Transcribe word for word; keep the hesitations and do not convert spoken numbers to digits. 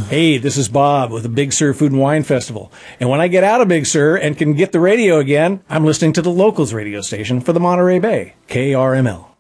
Hey, this is Bob with the Big Sur Food and Wine Festival. And when I get out of Big Sur and can get the radio again, I'm listening to the Locals radio station for the Monterey Bay, K R M L.